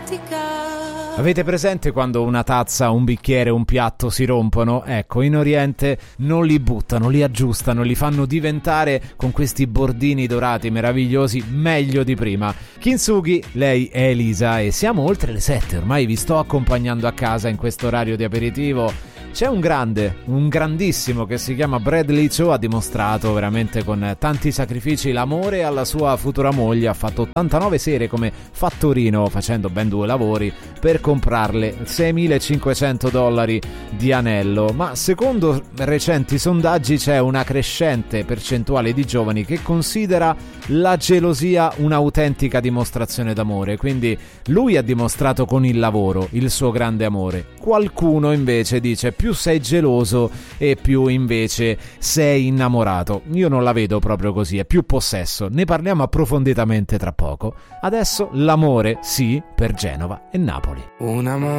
Avete presente quando una tazza, un bicchiere, un piatto si rompono? Ecco, in Oriente non li buttano, li aggiustano, li fanno diventare con questi bordini dorati meravigliosi meglio di prima. Kintsugi, lei è Elisa e siamo oltre le 7, ormai vi sto accompagnando a casa in questo orario di aperitivo. C'è un grandissimo che si chiama Bradley Cho, ha dimostrato veramente con tanti sacrifici l'amore alla sua futura moglie, ha fatto 89 sere come fattorino facendo ben 2 lavori per comprarle $6.500 di anello, ma secondo recenti sondaggi c'è una crescente percentuale di giovani che considera la gelosia un'autentica dimostrazione d'amore, quindi lui ha dimostrato con il lavoro il suo grande amore, qualcuno invece dice più sei geloso e più invece sei innamorato. Io non la vedo proprio così, è più possesso. Ne parliamo approfonditamente tra poco. Adesso l'amore sì per Genova e Napoli. Un amore